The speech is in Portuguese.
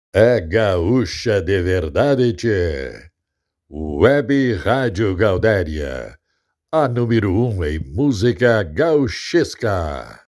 É gaúcha de verdade, tchê. Web Rádio Gaudéria, a número um em música gauchesca.